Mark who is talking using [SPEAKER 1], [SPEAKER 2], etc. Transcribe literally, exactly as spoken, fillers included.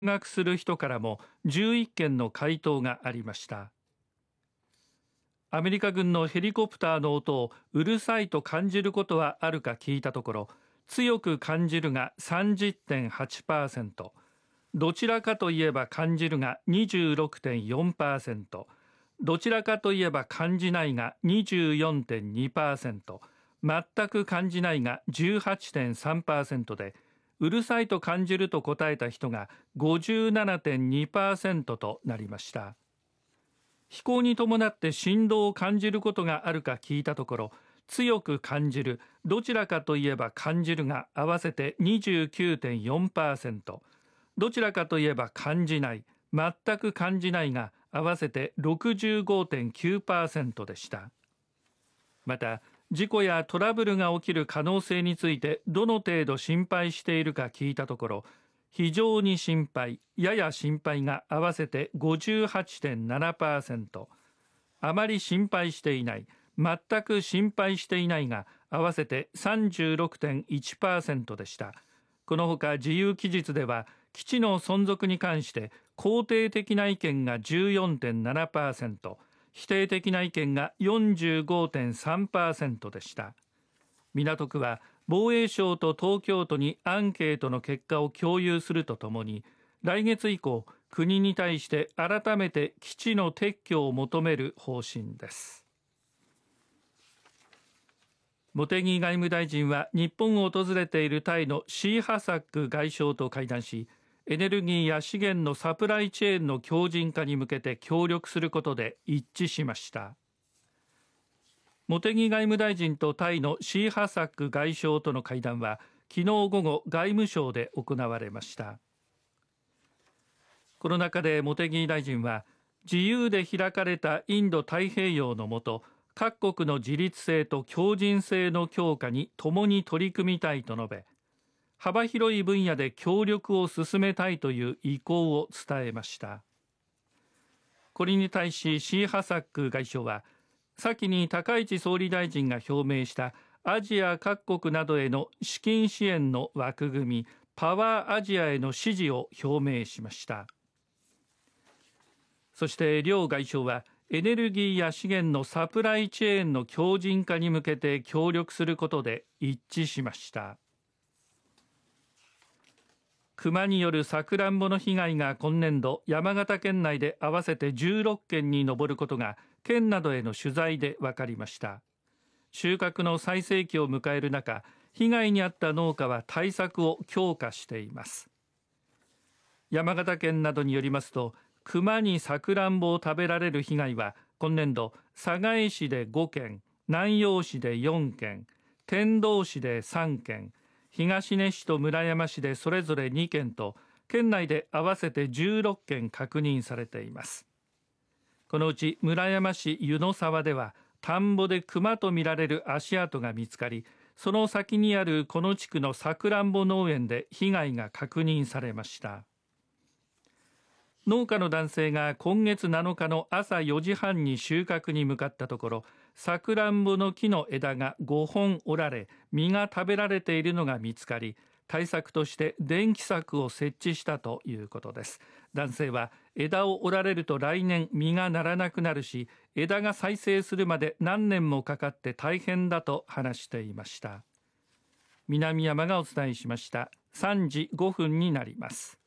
[SPEAKER 1] 学する人からもじゅういっけんの回答がありました。アメリカ軍のヘリコプターの音をうるさいと感じることはあるか聞いたところ、強く感じるが さんじゅってんはちパーセント、どちらかといえば感じるが にじゅうろくてんよんパーセント、どちらかといえば感じないが にじゅうよんてんにパーセント、全く感じないが じゅうはちてんさんパーセント で、うるさいと感じると答えた人が ごじゅうななてんにパーセント となりました。飛行に伴って振動を感じることがあるか聞いたところ、強く感じる、どちらかといえば感じるが合わせて にじゅうきゅうてんよんパーセント、どちらかといえば感じない、全く感じないが合わせて ろくじゅうごてんきゅうパーセント でした。また、事故やトラブルが起きる可能性についてどの程度心配しているか聞いたところ、非常に心配、やや心配が合わせて ごじゅうはちてんななパーセント、あまり心配していない、全く心配していないが合わせて さんじゅうろくてんいちパーセント でした。このほか自由記述では、基地の存続に関して肯定的な意見が じゅうよんてんななパーセント、否定的な意見が よんじゅうごてんさんパーセント でした。港区は防衛省と東京都にアンケートの結果を共有するとともに、来月以降、国に対して改めて基地の撤去を求める方針です。茂木外務大臣は日本を訪れているタイのシーハサック外相と会談し、エネルギーや資源のサプライチェーンの強靭化に向けて協力することで一致しました。茂木外務大臣とタイのシーハサック外相との会談は昨日午後、外務省で行われました。この中で茂木大臣は、自由で開かれたインド太平洋の下、各国の自立性と強靭性の強化に共に取り組みたいと述べ、幅広い分野で協力を進めたいという意向を伝えました。これに対しシーハサック外相は、先に高市総理大臣が表明したアジア各国などへの資金支援の枠組みパワーアジアへの支持を表明しました。そして両外相はエネルギーや資源のサプライチェーンの強靭化に向けて協力することで一致しました。熊によるさくらんぼの被害が今年度山形県内で合わせてじゅうろっけんに上ることが県などへの取材で分かりました。収穫の最盛期を迎える中、被害に遭った農家は対策を強化しています。山形県などによりますと、熊にさくらんぼを食べられる被害は今年度寒河江市でごけん、南陽市でよんけん、天童市でさんけん、東根市と村山市でそれぞれにけんと、県内で合わせてじゅうろっけん確認されています。このうち村山市湯の沢では田んぼで熊とみられる足跡が見つかり、その先にあるこの地区のさくらんぼ農園で被害が確認されました。農家の男性が今月なのかの朝よじはんに収穫に向かったところ、さくらんぼの木の枝がごほん折られ、実が食べられているのが見つかり、対策として電気柵を設置したということです。男性は、枝を折られると来年実がならなくなるし、枝が再生するまで何年もかかって大変だと話していました。南山がお伝えしました。さんじごふんになります。